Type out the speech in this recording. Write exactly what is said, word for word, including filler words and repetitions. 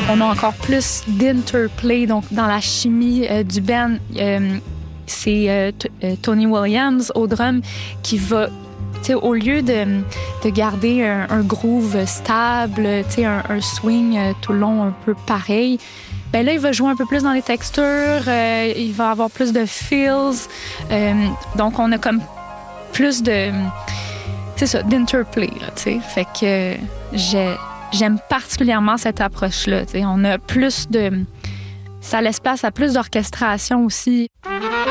On a encore plus d'interplay, donc dans la chimie euh, du band. Euh, c'est euh, t- euh, Tony Williams au drum qui va, au lieu de, de garder un, un groove stable, un, un swing euh, tout le long un peu pareil, ben là, il va jouer un peu plus dans les textures, euh, il va avoir plus de feels. Euh, donc, on a comme plus de... C'est ça, d'interplay, là, tu sais. Fait que euh, j'ai, j'aime particulièrement cette approche-là, tu sais. On a plus de... Ça laisse place à plus d'orchestration aussi.